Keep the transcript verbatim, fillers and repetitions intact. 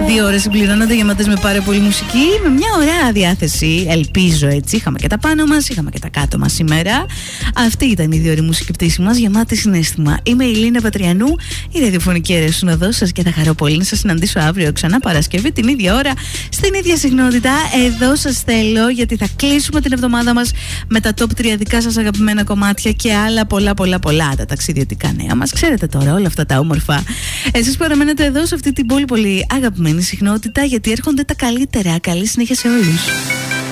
Δύο ώρες συμπληρώνονται γεμάτες με πάρα πολύ μουσική, με μια ωραία διάθεση, ελπίζω έτσι. Είχαμε και τα πάνω μας, είχαμε και τα κάτω μας σήμερα. Αυτή ήταν η δύο ώρη μουσική πτήση μας, γεμάτη συναίσθημα. Είμαι η Λίνα Πατριανού, η ραδιοφωνική αιρεσουνοδό σας, και θα χαρώ πολύ να σας συναντήσω αύριο ξανά Παρασκευή την ίδια ώρα, στην ίδια συχνότητα. Εδώ σας θέλω, γιατί θα κλείσουμε την εβδομάδα μας με τα top τρία δικά σας αγαπημένα κομμάτια και άλλα πολλά πολλά πολλά. Τα ταξιδιωτικά νέα μας, ξέρετε τώρα όλα αυτά τα όμορφα. Εσείς παραμένετε εδώ σε αυτή την πολύ πολύ αγαπημένη συχνότητα, γιατί έρχονται τα καλύτερα. Καλή συνέχεια σε όλους.